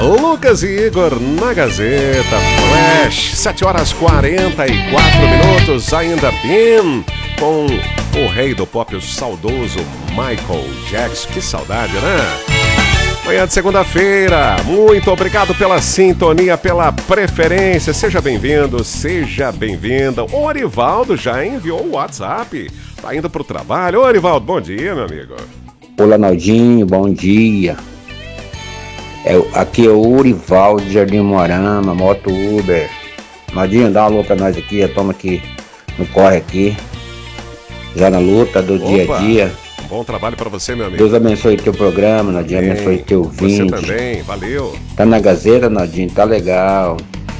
Lucas e Igor na Gazeta Flash, 7h44, ainda bem com o rei do pop, o saudoso Michael Jackson. Que saudade, né? Manhã de segunda-feira, muito obrigado pela sintonia, pela preferência. Seja bem-vindo, seja bem-vinda. O Orivaldo já enviou o WhatsApp, tá indo pro trabalho. Ô, Orivaldo, bom dia, meu amigo. Olá, Naldinho, bom dia. Aqui é o Orivaldo de Jardim Moarama, moto Uber. Naldinho, dá uma alô pra nós aqui, estamos aqui no corre aqui, já na luta do dia a dia. Bom trabalho pra você, meu amigo. Deus abençoe teu programa, Naldinho, abençoe teu ouvinte. Você também, valeu. Tá na Gazeta, Naldinho, tá legal.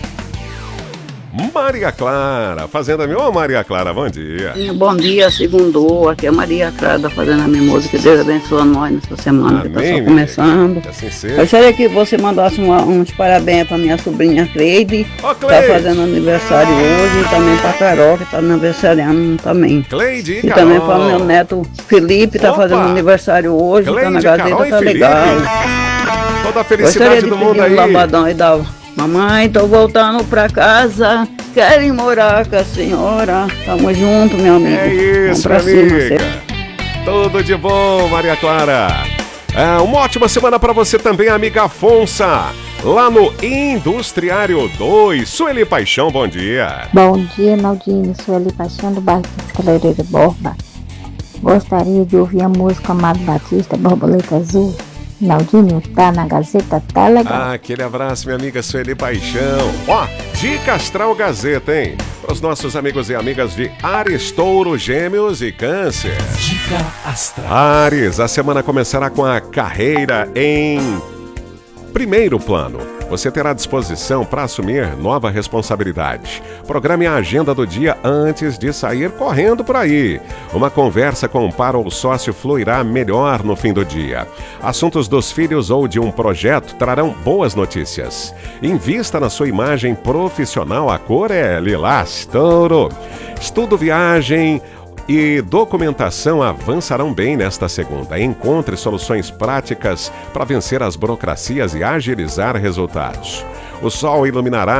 Maria Clara, Fazenda Mil. Ô, Maria Clara, bom dia. Bom dia, segundou. Aqui é a Maria Clara da Fazenda Mimosa. Que Deus abençoe nós nessa semana. Amém, que tá só começando. Que assim seja. Eu gostaria que você mandasse uns parabéns pra minha sobrinha Cleide, Ô, que Cleide. tá fazendo aniversário hoje, e também pra Carol, que tá aniversariando também. Cleide e E Carol. também para o meu neto Felipe, tá Opa. fazendo aniversário hoje, Cleide, tá na Carol Gazeta, e tá Felipe. legal. Toda a Gostaria felicidade de do mundo pedir um aí. lambadão e dar: mamãe, tô voltando pra casa, querem morar com a senhora. Tamo junto, meu amigo. É Vamos isso, pra minha cima, amiga. Tudo de bom, Maria Clara. Uma ótima semana pra você também, amiga Afonsa. Lá no Industriário 2. Sueli Paixão, bom dia. Bom dia, Naldinho. Sueli Paixão do bairro Cabeleireiro Borba. Gostaria de ouvir a música Amado Batista, Borboleta Azul. Naldinho, tá na Gazeta, tá legal. Aquele abraço, minha amiga Sueli Paixão. Ó, Dica Astral Gazeta, hein? Para os nossos amigos e amigas de Áries, Touro, Gêmeos e Câncer. Dica Astral. Áries, a semana começará com a carreira em primeiro plano. Você terá disposição para assumir nova responsabilidade. Programe a agenda do dia antes de sair correndo por aí. Uma conversa com o par ou sócio fluirá melhor no fim do dia. Assuntos dos filhos ou de um projeto trarão boas notícias. Invista na sua imagem profissional. A cor é lilás, touro. Estudo, viagem e documentação avançarão bem nesta segunda. Encontre soluções práticas para vencer as burocracias e agilizar resultados. O sol iluminará